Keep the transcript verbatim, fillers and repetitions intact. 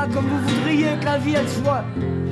comme vous voudriez que la vie elle soit.